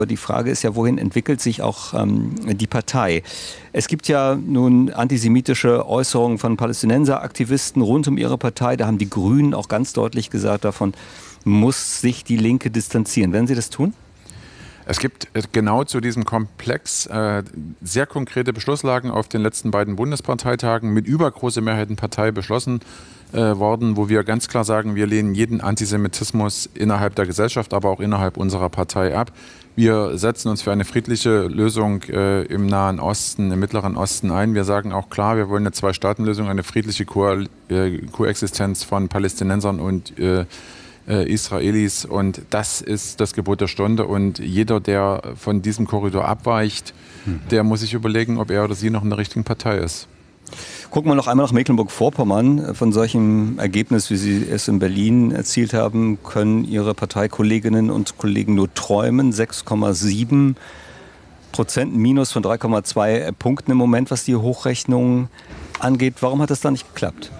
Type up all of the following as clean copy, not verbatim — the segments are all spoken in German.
Die Frage ist ja, wohin entwickelt sich auch die Partei? Es gibt ja nun antisemitische Äußerungen von Palästinenser-Aktivisten rund um ihre Partei. Da haben die Grünen auch ganz deutlich gesagt, davon muss sich die Linke distanzieren. Werden Sie das tun? Es gibt genau zu diesem Komplex sehr konkrete Beschlusslagen auf den letzten beiden Bundesparteitagen mit übergroßer Mehrheit in Partei beschlossen worden, wo wir ganz klar sagen, wir lehnen jeden Antisemitismus innerhalb der Gesellschaft, aber auch innerhalb unserer Partei ab. Wir setzen uns für eine friedliche Lösung im Nahen Osten, im Mittleren Osten ein. Wir sagen auch klar, wir wollen eine Zwei-Staaten-Lösung, eine friedliche Koexistenz von Palästinensern und Israelis, und das ist das Gebot der Stunde, und jeder, der von diesem Korridor abweicht, der muss sich überlegen, ob er oder sie noch in der richtigen Partei ist. Gucken wir noch einmal nach Mecklenburg-Vorpommern. Von solchem Ergebnis, wie Sie es in Berlin erzielt haben, können Ihre Parteikolleginnen und Kollegen nur träumen. 6,7%, Minus von 3,2 Punkten im Moment, was die Hochrechnung angeht. Warum hat das da nicht geklappt?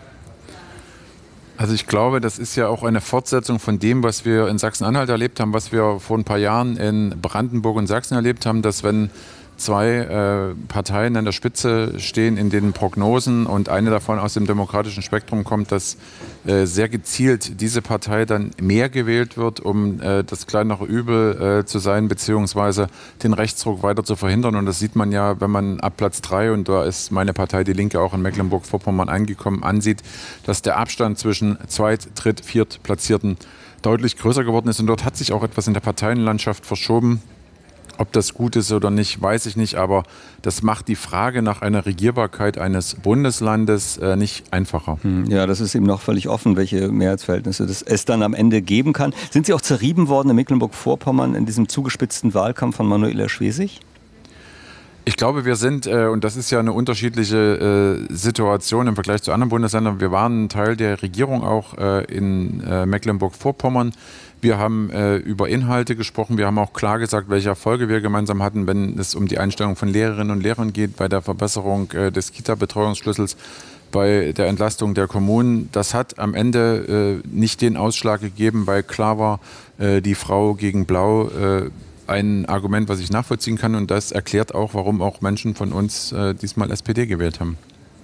Also ich glaube, das ist ja auch eine Fortsetzung von dem, was wir in Sachsen-Anhalt erlebt haben, was wir vor ein paar Jahren in Brandenburg und Sachsen erlebt haben, dass wenn zwei Parteien an der Spitze stehen in den Prognosen und eine davon aus dem demokratischen Spektrum kommt, dass sehr gezielt diese Partei dann mehr gewählt wird, um das kleinere Übel zu sein, beziehungsweise den Rechtsruck weiter zu verhindern. Und das sieht man ja, wenn man ab Platz 3, und da ist meine Partei Die Linke auch in Mecklenburg-Vorpommern angekommen, ansieht, dass der Abstand zwischen Zweit-, Dritt-, Viertplatzierten deutlich größer geworden ist. Und dort hat sich auch etwas in der Parteienlandschaft verschoben. Ob das gut ist oder nicht, weiß ich nicht, aber das macht die Frage nach einer Regierbarkeit eines Bundeslandes nicht einfacher. Ja, das ist eben noch völlig offen, welche Mehrheitsverhältnisse es dann am Ende geben kann. Sind Sie auch zerrieben worden in Mecklenburg-Vorpommern in diesem zugespitzten Wahlkampf von Manuela Schwesig? Ich glaube, wir sind, und das ist ja eine unterschiedliche Situation im Vergleich zu anderen Bundesländern, wir waren Teil der Regierung auch in Mecklenburg-Vorpommern. Wir haben über Inhalte gesprochen, wir haben auch klar gesagt, welche Erfolge wir gemeinsam hatten, wenn es um die Einstellung von Lehrerinnen und Lehrern geht, bei der Verbesserung des Kita-Betreuungsschlüssels, bei der Entlastung der Kommunen. Das hat am Ende nicht den Ausschlag gegeben, weil klar war, die Frau gegen Blau, ein Argument, was ich nachvollziehen kann, und das erklärt auch, warum auch Menschen von uns diesmal SPD gewählt haben.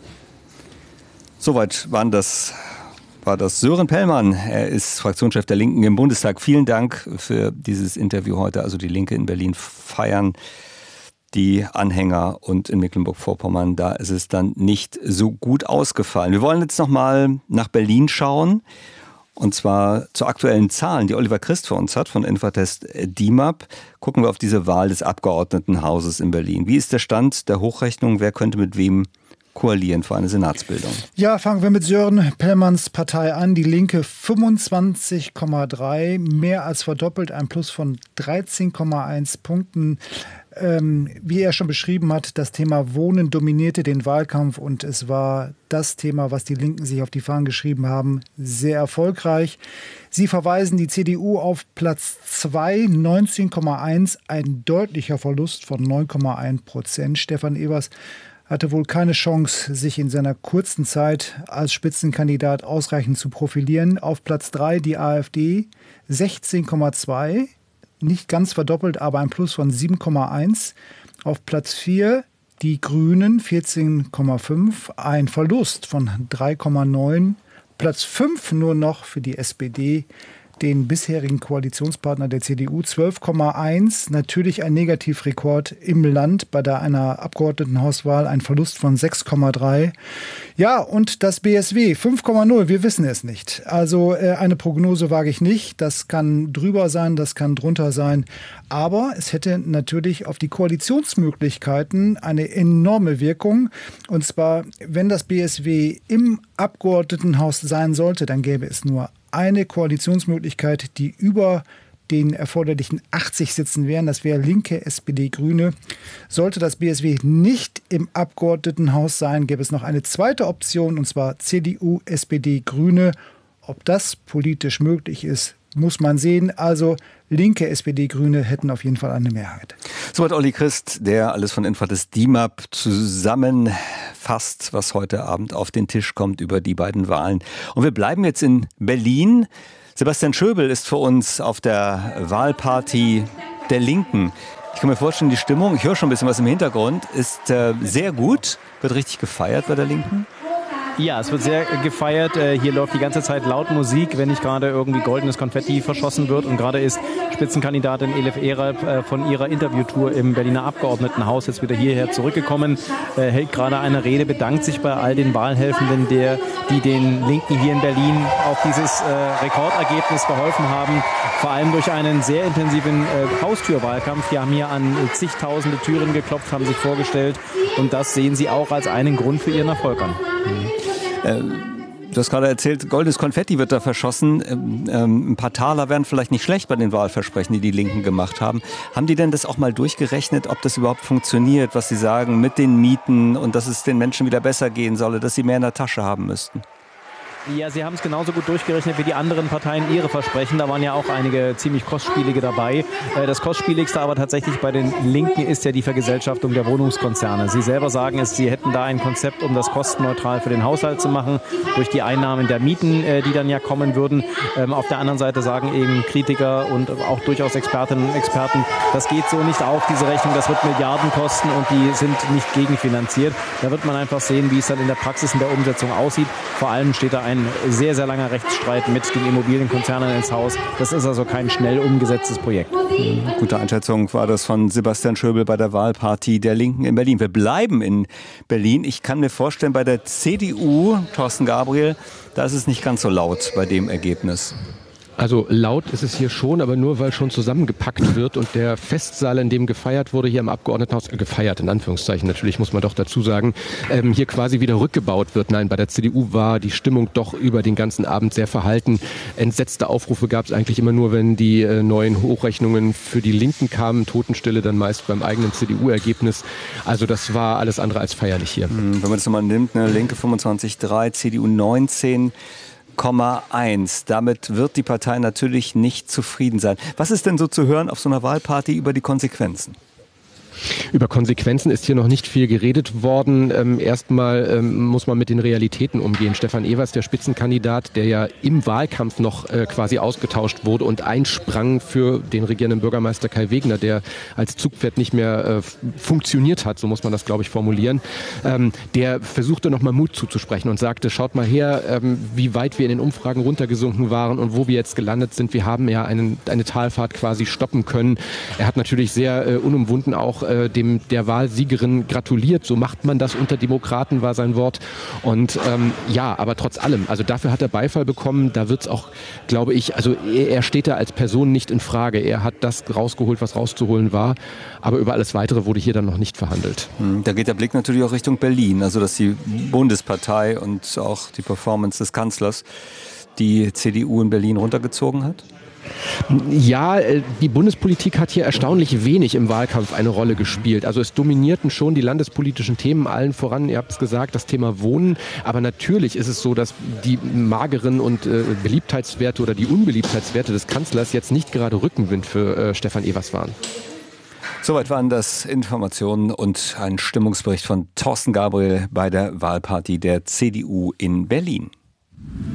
Soweit war das Sören Pellmann. Er ist Fraktionschef der Linken im Bundestag. Vielen Dank für dieses Interview heute. Also die Linke in Berlin feiern die Anhänger, und in Mecklenburg-Vorpommern, da ist es dann nicht so gut ausgefallen. Wir wollen jetzt nochmal nach Berlin schauen. Und zwar zu aktuellen Zahlen, die Oliver Christ für uns hat von Infratest DIMAP. Gucken wir auf diese Wahl des Abgeordnetenhauses in Berlin. Wie ist der Stand der Hochrechnung? Wer könnte mit wem koalieren für eine Senatsbildung? Ja, fangen wir mit Sören Pellmanns Partei an. Die Linke 25,3, mehr als verdoppelt, ein Plus von 13,1 Punkten. Wie er schon beschrieben hat, das Thema Wohnen dominierte den Wahlkampf, und es war das Thema, was die Linken sich auf die Fahnen geschrieben haben, sehr erfolgreich. Sie verweisen die CDU auf Platz 2, 19,1, ein deutlicher Verlust von 9,1%. Stefan Evers hatte wohl keine Chance, sich in seiner kurzen Zeit als Spitzenkandidat ausreichend zu profilieren. Auf Platz 3 die AfD, 16,2. Nicht ganz verdoppelt, aber ein Plus von 7,1. Auf Platz 4 die Grünen, 14,5, ein Verlust von 3,9. Platz 5 nur noch für die SPD, den bisherigen Koalitionspartner der CDU, 12,1. Natürlich ein Negativrekord im Land bei einer Abgeordnetenhauswahl, ein Verlust von 6,3. Ja, und das BSW, 5,0, wir wissen es nicht. Also eine Prognose wage ich nicht. Das kann drüber sein, das kann drunter sein. Aber es hätte natürlich auf die Koalitionsmöglichkeiten eine enorme Wirkung. Und zwar, wenn das BSW im Abgeordnetenhaus sein sollte, dann gäbe es nur eine Koalitionsmöglichkeit, die über den erforderlichen 80 Sitzen wären. Das wäre Linke, SPD, Grüne. Sollte das BSW nicht im Abgeordnetenhaus sein, gäbe es noch eine zweite Option, und zwar CDU, SPD, Grüne. Ob das politisch möglich ist, muss man sehen. Also Linke, SPD, Grüne hätten auf jeden Fall eine Mehrheit. Soweit Olli Christ, der alles von Infratest DIMAP zusammenfasst, was heute Abend auf den Tisch kommt über die beiden Wahlen. Und wir bleiben jetzt in Berlin. Sebastian Schöbel ist für uns auf der Wahlparty der Linken. Ich kann mir vorstellen, die Stimmung, ich höre schon ein bisschen was im Hintergrund, ist sehr gut, wird richtig gefeiert bei der Linken. Ja, es wird sehr gefeiert. Hier läuft die ganze Zeit laut Musik, wenn nicht gerade irgendwie goldenes Konfetti verschossen wird. Und gerade ist Spitzenkandidatin Elif Eralp von ihrer Interviewtour im Berliner Abgeordnetenhaus jetzt wieder hierher zurückgekommen, hält gerade eine Rede, bedankt sich bei all den Wahlhelfenden, die den Linken hier in Berlin auf dieses Rekordergebnis geholfen haben. Vor allem durch einen sehr intensiven Haustürwahlkampf. Die haben hier an zigtausende Türen geklopft, haben sich vorgestellt. Und das sehen sie auch als einen Grund für ihren Erfolg an. Du hast gerade erzählt, goldenes Konfetti wird da verschossen. Ein paar Taler wären vielleicht nicht schlecht bei den Wahlversprechen, die die Linken gemacht haben. Haben die denn das auch mal durchgerechnet, ob das überhaupt funktioniert, was sie sagen mit den Mieten und dass es den Menschen wieder besser gehen solle, dass sie mehr in der Tasche haben müssten? Ja, sie haben es genauso gut durchgerechnet wie die anderen Parteien ihre Versprechen. Da waren ja auch einige ziemlich kostspielige dabei. Das kostspieligste aber tatsächlich bei den Linken ist ja die Vergesellschaftung der Wohnungskonzerne. Sie selber sagen es, sie hätten da ein Konzept, um das kostenneutral für den Haushalt zu machen, durch die Einnahmen der Mieten, die dann ja kommen würden. Auf der anderen Seite sagen eben Kritiker und auch durchaus Expertinnen und Experten, das geht so nicht auf, diese Rechnung, das wird Milliarden kosten und die sind nicht gegenfinanziert. Da wird man einfach sehen, wie es dann in der Praxis in der Umsetzung aussieht. Vor allem steht da ein sehr, sehr langer Rechtsstreit mit den Immobilienkonzernen ins Haus. Das ist also kein schnell umgesetztes Projekt. Gute Einschätzung war das von Sebastian Schöbel bei der Wahlparty der Linken in Berlin. Wir bleiben in Berlin. Ich kann mir vorstellen, bei der CDU, Thorsten Gabriel, da ist es nicht ganz so laut bei dem Ergebnis. Also laut ist es hier schon, aber nur weil schon zusammengepackt wird und der Festsaal, in dem gefeiert wurde, hier im Abgeordnetenhaus, gefeiert in Anführungszeichen natürlich, muss man doch dazu sagen, hier quasi wieder rückgebaut wird. Nein, bei der CDU war die Stimmung doch über den ganzen Abend sehr verhalten. Entsetzte Aufrufe gab es eigentlich immer nur, wenn die neuen Hochrechnungen für die Linken kamen. Totenstille dann meist beim eigenen CDU-Ergebnis. Also das war alles andere als feierlich hier. Wenn man das nochmal nimmt, ne, Linke 25,3, CDU 19,1. Damit wird die Partei natürlich nicht zufrieden sein. Was ist denn so zu hören auf so einer Wahlparty über die Konsequenzen? Über Konsequenzen ist hier noch nicht viel geredet worden. Erstmal muss man mit den Realitäten umgehen. Stefan Evers, der Spitzenkandidat, der ja im Wahlkampf noch quasi ausgetauscht wurde und einsprang für den regierenden Bürgermeister Kai Wegner, der als Zugpferd nicht mehr funktioniert hat, so muss man das, glaube ich, formulieren. Der versuchte nochmal Mut zuzusprechen und sagte, schaut mal her, wie weit wir in den Umfragen runtergesunken waren und wo wir jetzt gelandet sind. Wir haben ja eine Talfahrt quasi stoppen können. Er hat natürlich sehr unumwunden auch der Wahlsiegerin gratuliert. So macht man das unter Demokraten, war sein Wort. Und ja, aber trotz allem, also dafür hat er Beifall bekommen. Da wird es auch, glaube ich, also er steht da als Person nicht in Frage. Er hat das rausgeholt, was rauszuholen war. Aber über alles Weitere wurde hier dann noch nicht verhandelt. Da geht der Blick natürlich auch Richtung Berlin. Also dass die Bundespartei und auch die Performance des Kanzlers die CDU in Berlin runtergezogen hat? Ja, die Bundespolitik hat hier erstaunlich wenig im Wahlkampf eine Rolle gespielt. Also es dominierten schon die landespolitischen Themen, allen voran, ihr habt es gesagt, das Thema Wohnen. Aber natürlich ist es so, dass die mageren und Beliebtheitswerte oder die Unbeliebtheitswerte des Kanzlers jetzt nicht gerade Rückenwind für Stefan Evers waren. Soweit waren das Informationen und ein Stimmungsbericht von Thorsten Gabriel bei der Wahlparty der CDU in Berlin.